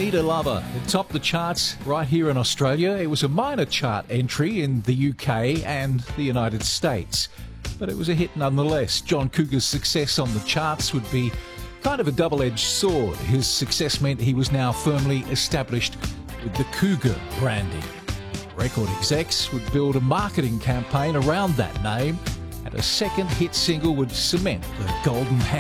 Need a Lover. It topped the charts right here in Australia. It was a minor chart entry in the UK and the United States, but it was a hit nonetheless. John Cougar's success on the charts would be kind of a double-edged sword. His success meant he was now firmly established with the Cougar branding. Record execs would build a marketing campaign around that name, and a second hit single would cement the golden handle